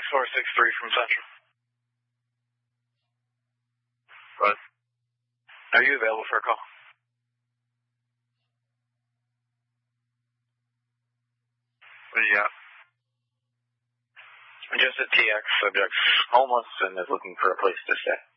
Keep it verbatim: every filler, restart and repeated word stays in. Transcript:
four six three from Central. What? Are you available for a call? What do you got? Just a T X subject's homeless and is looking for a place to stay.